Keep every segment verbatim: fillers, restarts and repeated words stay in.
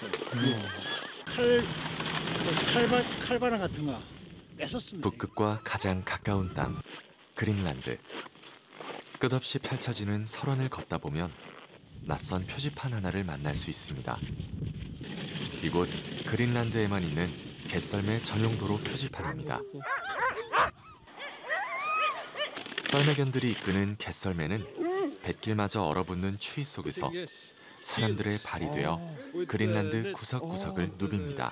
칼, 칼바, 칼바람 같은 거 뺏었습니다. 북극과 가장 가까운 땅, 그린란드. 끝없이 펼쳐지는 설원을 걷다 보면 낯선 표지판 하나를 만날 수 있습니다. 이곳 그린란드에만 있는 개썰매 전용 도로 표지판입니다. 썰매견들이 이끄는 개썰매는 뱃길마저 얼어붙는 추위 속에서 사람들의 발이 되어 그린란드 구석구석을 누빕니다.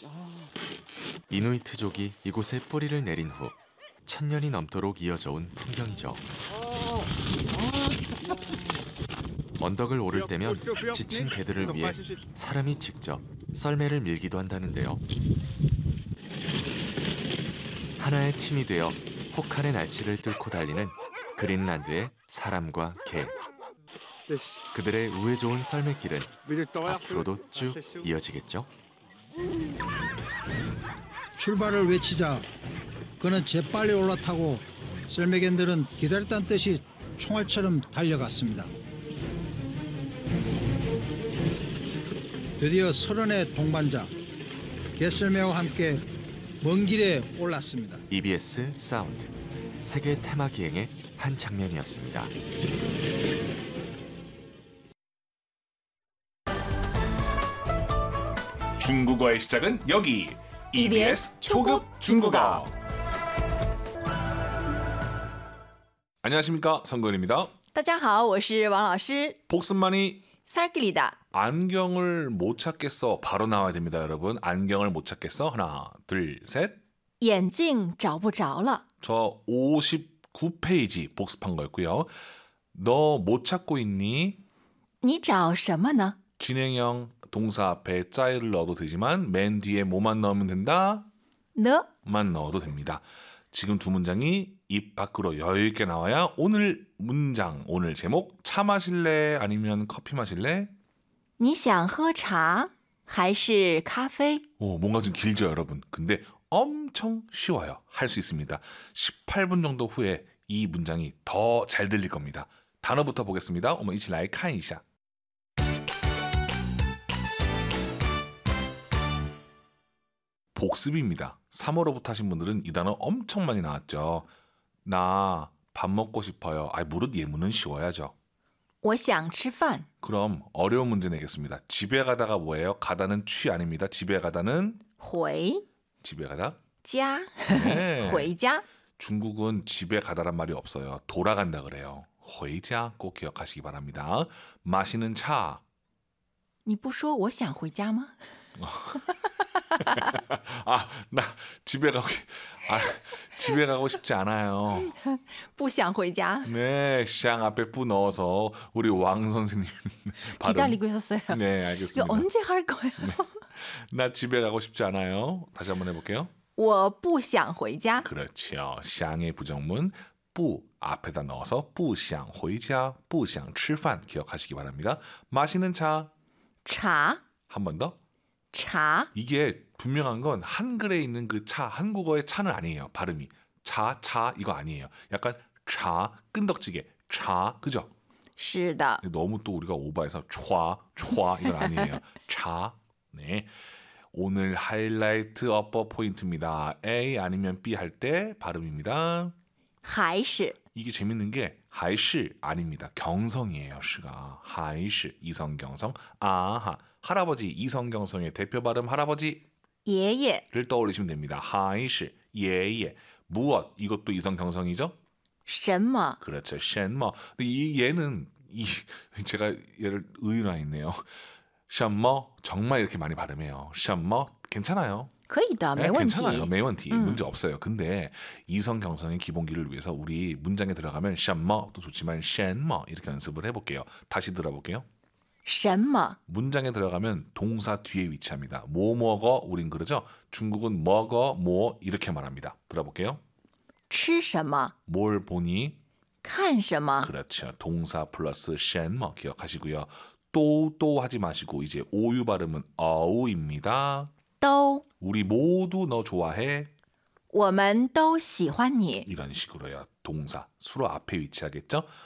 이누이트족이 이곳에 뿌리를 내린 후 천년이 넘도록 이어져 온 풍경이죠. 언덕을 오를 때면 지친 개들을 위해 사람이 직접 썰매를 밀기도 한다는데요. 하나의 팀이 되어 혹한의 날씨를 뚫고 달리는 그린란드의 사람과 개. 그들의 우애 좋은 썰매길은 앞으로도 쭉 이어지겠죠? 출발을 외치자 그는 재빨리 올라타고 썰매견들은 기다렸다는 뜻이 총알처럼 달려갔습니다. 드디어 설원의 동반자 개썰매와 함께 먼 길에 올랐습니다. 이비에스 사운드 세계 테마 기행의 한 장면이었습니다. 중국어의 시작은 여기 이비에스 초급 중국어. 안녕하십니까, 성근입니다. 大家好，我是王老师。 복습만이 살길이다. 안경을 못 찾겠어. 바로 나와야 됩니다, 여러분. 안경을 못 찾겠어. 하나, 둘, 셋. 眼镜找不着了。 저 오십구 페이지 복습한 거였고요. 너 못 찾고 있니? 你找什么呢？ 진행형 동사 앞에 짜이를 넣어도 되지만 맨 뒤에 뭐만 넣으면 된다? 呢 만 넣어도 됩니다. 지금 두 문장이 입 밖으로 여유 있게 나와야 오늘 문장, 오늘 제목 차 마실래? 아니면 커피 마실래? 你想喝茶还是咖啡？ 오, 뭔가 좀 길죠, 여러분. 근데 엄청 쉬워요. 할 수 있습니다. 십팔 분 정도 후에 이 문장이 더 잘 들릴 겁니다. 단어부터 보겠습니다. 我们一起来看一下. 복습입니다. 삼월호부터 하신 분들은 이 단어 엄청 많이 나왔죠. 나 밥 먹고 싶어요. 아, 무릇 예문은 쉬워야죠. 我想吃饭。 그럼 어려운 문제 내겠습니다. 집에 가다가 뭐예요? 가다는 취 아닙니다. 집에 가다는 回 집에 가다. 家， 네. 回家。 중국은 집에 가다란 말이 없어요. 돌아간다 그래요. 回家꼭 기억하시기 바랍니다. 마시는 차. 你不说我想回家吗？ 아, 나 집에 가고 아, 집에 가고 싶지 않아요. 不想回家。 네, 샹 앞에 뿌 넣어서 우리 왕 선생님 발음. 기다리고 있었어요. 네, 이거 알겠습니다. 언제 할 거예요? 나 집에 가고 싶지 않아요. 다시 한번 해볼게요. 我不想回家。 그렇죠. 샹의 부정문 뿌 앞에다 넣어서 不想回家,不想吃饭 기억하시기 바랍니다. 마시는 차. 茶 한 번 더. 茶 이게 분명한 건 한글에 있는 그 차, 한국어의 차는 아니에요. 발음이. 차, 차 이거 아니에요. 약간 차, 끈덕지게. 차, 그죠? 是的。 너무 또 우리가 오버해서 촤, 촤 이건 아니에요. 차. 네. 오늘 하이라이트 어퍼 포인트입니다. A 아니면 B 할 때 발음입니다. 还是 이게 재밌는 게 하이시 아닙니다. 경성이에요. 시가 하이시 이성경성. 아하 할아버지 이성경성의 대표 발음 할아버지 爷爷 를 떠올리시면 됩니다. 하이시 예예 무엇 이것도 이성경성이죠. 什么 그렇죠. 셴머. 근데 이 얘는 이 제가 얘를 의인화했네요. 셴머 정말 이렇게 많이 발음해요. 셴머 괜찮아요. 可以的， 네, 没问题。 괜찮아요. 매원티 음. 문제 없어요. 근데 이성경성의 기본기를 위해서 우리 문장에 들어가면 셴머도 좋지만 셴머 이렇게 연습을 해볼게요. 다시 들어볼게요. 什么 문장에 들어가면 동사 뒤에 위치합니다. 뭐 먹어 우린 그러죠. 중국은 먹어 뭐 이렇게 말합니다. 들어볼게요. 吃什么 뭘 보니 看什么 그렇죠. 동사 플러스 셴머 기억하시고요. 또 또 하지 마시고 이제 오유 발음은 어우입니다. 都 우리 모두 너 좋아해. 我们都喜欢你。 이런 식으로요. 동사 수로 앞에 위치하겠죠.